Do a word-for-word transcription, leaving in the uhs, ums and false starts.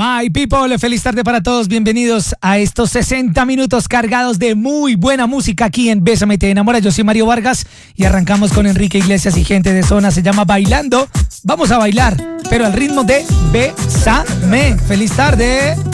My people, feliz tarde para todos. Bienvenidos a estos sesenta minutos cargados de muy buena música aquí en Bésame Te Enamora. Yo soy Mario Vargas y arrancamos con Enrique Iglesias y gente de zona. Se llama Bailando. Vamos a bailar, pero al ritmo de Bésame. Feliz tarde.